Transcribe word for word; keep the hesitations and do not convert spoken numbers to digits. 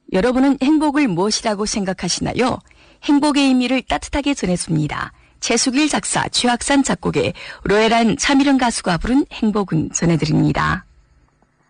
여러분은 행복을 무엇이라고 생각하시나요? 행복의 의미를 따뜻하게 전해줍니다. 최수길 작사, 최학산 작곡의 로엘한 차미령 가수가 부른 행복은 전해드립니다.